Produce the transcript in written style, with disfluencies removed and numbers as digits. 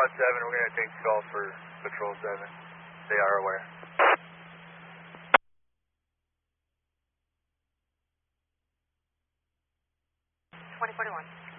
Squad 7, we're going to take call for Patrol 7. They are aware. 2041.